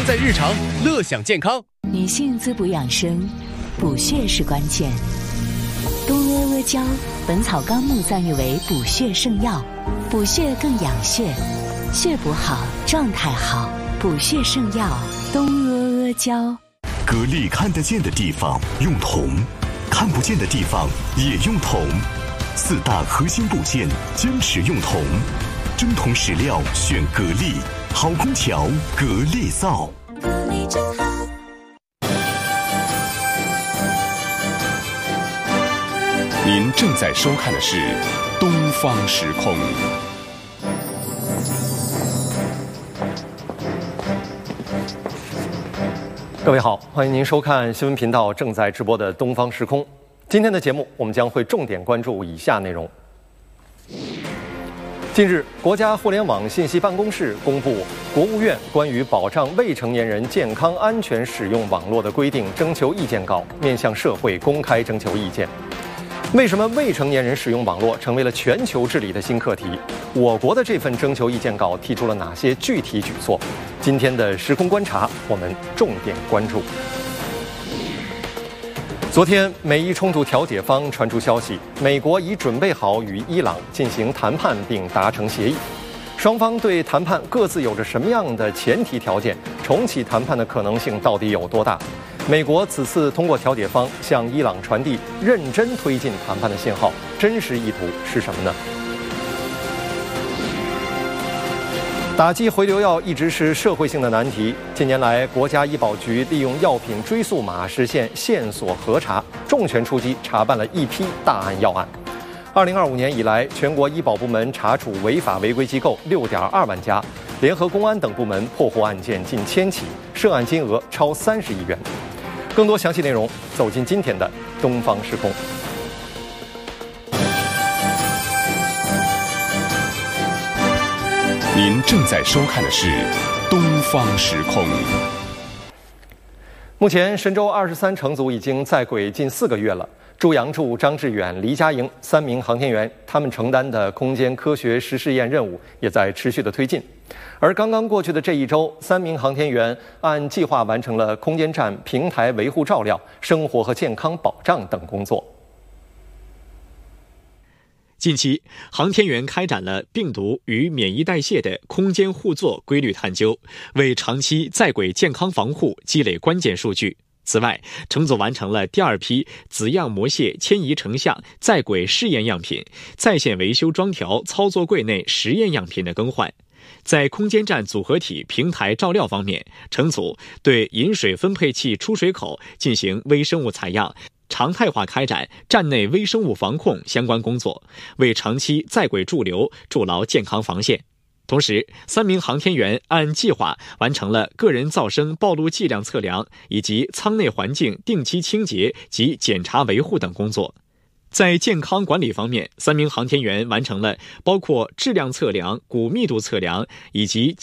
在日常，乐享健康。 女性滋补养生，补血是关键。东阿阿胶，《本草纲目》赞誉为补血圣药，补血更养血，血补好，状态好。补血圣药，东阿阿胶。 格力看得见的地方用铜，看不见的地方也用铜。4大核心部件坚持用铜，真铜实料选格力，好空调格力造。 格力真好。 您正在收看的是东方时空。 各位好，欢迎您收看新闻频道正在直播的东方时空。今天的节目，我们将会重点关注以下内容。近日，国家互联网信息办公室公布国务院关于保障未成年人健康安全使用网络的规定征求意见稿，面向社会公开征求意见。为什么未成年人使用网络成为了全球治理的新课题？我国的这份征求意见稿提出了哪些具体举措？今天的时空观察，我们重点关注。昨天，美伊冲突调解方传出消息，美国已准备好与伊朗进行谈判并达成协议。双方对谈判各自有着什么样的前提条件？重启谈判的可能性到底有多大？美国此次通过调解方向伊朗传递认真推进谈判的信号，真实意图是什么呢？打击回流药一直是社会性的难题。近年来，国家医保局利用药品追溯码实现线索核查，重拳出击，查办了一批大案要案。2025年以来，全国医保部门查处违法违规机构6.2万家，联合公安等部门破获案件近1000起，涉案金额超30亿元。更多详细内容，走进今天的东方时空。 您正在收看的是东方时空。 目前，神舟23乘组已经在轨近4个月了。朱杨柱、张志远、黎佳莹3名航天员，他们承担的空间科学实试验任务也在持续的推进。而刚刚过去的这一周，3名航天员按计划完成了空间站平台维护照料、生活和健康保障等工作。 近期，航天员开展了病毒与免疫代谢的空间互作规律探究，为长期在轨健康防护积累关键数据。此外，乘组完成了第2批子样模蟹迁移成像在轨试验样品、在线维修装调操作柜内实验样品的更换。在空间站组合体平台照料方面，乘组对饮水分配器出水口进行微生物采样，常态化开展站内微生物防控相关工作，为长期在轨驻留筑牢健康防线。同时，3名航天员按计划完成了个人噪声暴露剂量测量以及舱内环境定期清洁及检查维护等工作。在健康管理方面，3名航天员完成了包括质量测量、骨密度测量以及